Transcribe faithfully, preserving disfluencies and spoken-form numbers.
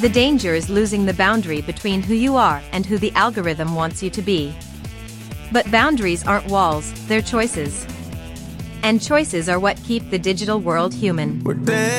The danger is losing the boundary between who you are and who the algorithm wants you to be. But boundaries aren't walls, they're choices. And choices are what keep the digital world human.